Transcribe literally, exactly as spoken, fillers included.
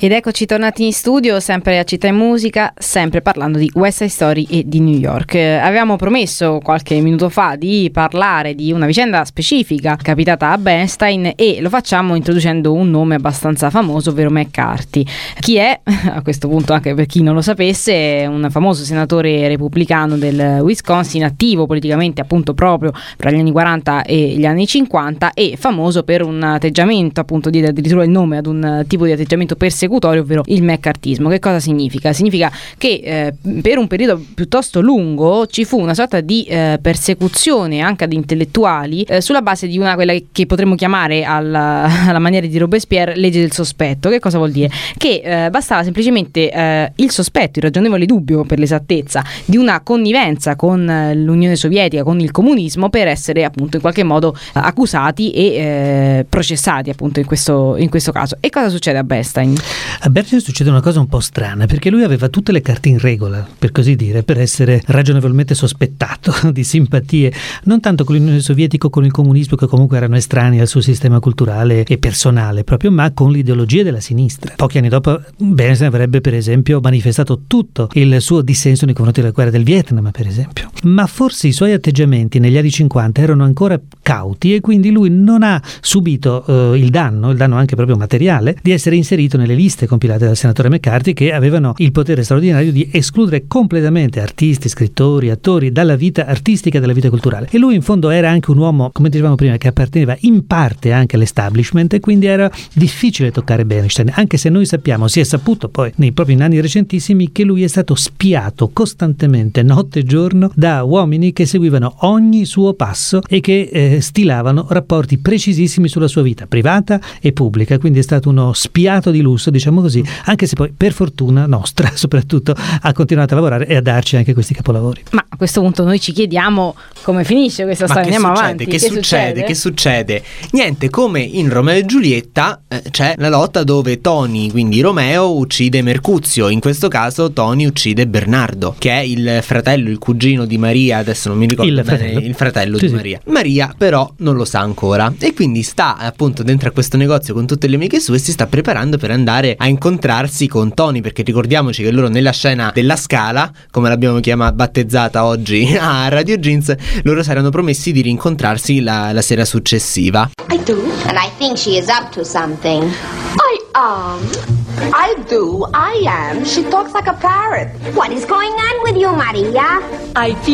Ed eccoci tornati in studio, sempre a Città in Musica, sempre parlando di West Side Story e di New York. Eh, avevamo promesso qualche minuto fa di parlare di una vicenda specifica capitata a Bernstein e lo facciamo introducendo un nome abbastanza famoso, ovvero McCarthy. Chi è? A questo punto, anche per chi non lo sapesse, è un famoso senatore repubblicano del Wisconsin, attivo politicamente appunto proprio tra gli anni quaranta e gli anni cinquanta e famoso per un atteggiamento, appunto, di addirittura il nome ad un tipo di atteggiamento persecutorio, ovvero il McCarthyismo. Che cosa significa? Significa che eh, per un periodo piuttosto lungo ci fu una sorta di eh, persecuzione anche ad intellettuali eh, sulla base di una quella che potremmo chiamare alla, alla maniera di Robespierre legge del sospetto. Che cosa vuol dire? Che eh, bastava semplicemente eh, il sospetto, il ragionevole dubbio per l'esattezza di una connivenza con eh, l'Unione Sovietica, con il comunismo, per essere appunto in qualche modo eh, accusati e eh, processati appunto in questo, in questo caso. E cosa succede a Bernstein? A Bernstein succede una cosa un po' strana, perché lui aveva tutte le carte in regola, per così dire, per essere ragionevolmente sospettato di simpatie, non tanto con l'Unione Sovietica o con il comunismo, che comunque erano estranei al suo sistema culturale e personale proprio, ma con l'ideologia della sinistra. Pochi anni dopo Bernstein avrebbe per esempio manifestato tutto il suo dissenso nei confronti della guerra del Vietnam, per esempio. Ma forse i suoi atteggiamenti negli anni cinquanta erano ancora cauti e quindi lui non ha subito eh, il danno, il danno anche proprio materiale, di essere inserito nelle liste compilate dal senatore McCarthy, che avevano il potere straordinario di escludere completamente artisti, scrittori, attori dalla vita artistica e dalla vita culturale. E lui in fondo era anche un uomo, come dicevamo prima, che apparteneva in parte anche all'establishment, e quindi era difficile toccare Bernstein, anche se noi sappiamo, si è saputo poi nei propri anni recentissimi, che lui è stato spiato costantemente notte e giorno da uomini che seguivano ogni suo passo e che eh, stilavano rapporti precisissimi sulla sua vita privata e pubblica. Quindi è stato uno spiato di lusso, diciamo così, anche se poi per fortuna nostra soprattutto ha continuato a lavorare e a darci anche questi capolavori. Ma a questo punto noi ci chiediamo come finisce questa storia. Ma Andiamo succede? avanti. Che, che succede? succede? Che succede? Niente, come in Romeo e Giulietta eh, c'è la lotta dove Tony, quindi Romeo, uccide Mercuzio. In questo caso Tony uccide Bernardo, che è il fratello, il cugino di Maria, adesso non mi ricordo il bene, fratello, il fratello sì, di sì. Maria. Maria però non lo sa ancora e quindi sta appunto dentro a questo negozio con tutte le amiche sue e si sta preparando per andare a incontrarsi con Tony, perché ricordiamoci che loro nella scena della Scala, come l'abbiamo chiamata, battezzata oggi a Radio Jeans, loro saranno promessi di rincontrarsi la, la sera successiva. I do, and I think she is up to something. I am. I do. I am. She talks like a parrot. What is going on with you, Maria? I feel